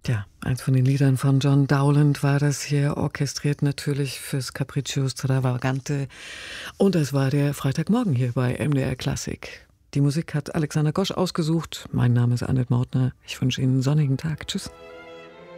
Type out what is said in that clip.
Ja, eins von den Liedern von John Dowland war das hier, orchestriert natürlich fürs Capriccio Stravagante. Und das war der Freitagmorgen hier bei MDR Klassik. Die Musik hat Alexander Gosch ausgesucht. Mein Name ist Annette Mautner. Ich wünsche Ihnen einen sonnigen Tag. Tschüss.